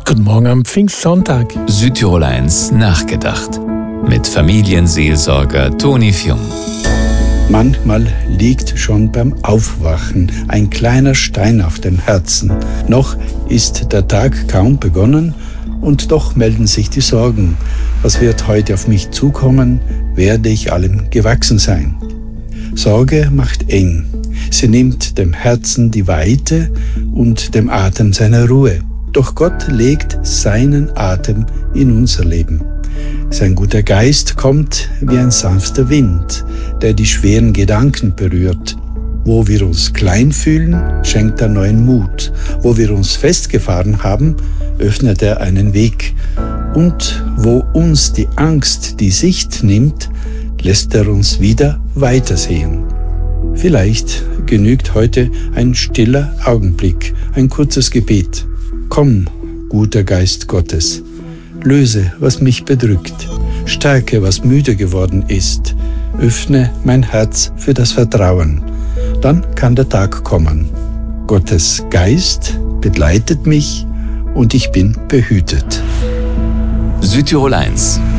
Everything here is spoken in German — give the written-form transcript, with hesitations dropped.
Guten Morgen am Pfingstsonntag. Südtirol 1 nachgedacht. Mit Familienseelsorger Toni Fjung. Manchmal liegt schon beim Aufwachen ein kleiner Stein auf dem Herzen. Noch ist der Tag kaum begonnen und doch melden sich die Sorgen. Was wird heute auf mich zukommen? Werde ich allem gewachsen sein? Sorge macht eng. Sie nimmt dem Herzen die Weite und dem Atem seine Ruhe. Doch Gott legt seinen Atem in unser Leben. Sein guter Geist kommt wie ein sanfter Wind, der die schweren Gedanken berührt. Wo wir uns klein fühlen, schenkt er neuen Mut. Wo wir uns festgefahren haben, öffnet er einen Weg. Und wo uns die Angst die Sicht nimmt, lässt er uns wieder weitersehen. Vielleicht genügt heute ein stiller Augenblick, ein kurzes Gebet. Komm, guter Geist Gottes, löse, was mich bedrückt, stärke, was müde geworden ist, öffne mein Herz für das Vertrauen. Dann kann der Tag kommen. Gottes Geist begleitet mich und ich bin behütet. Südtirol 1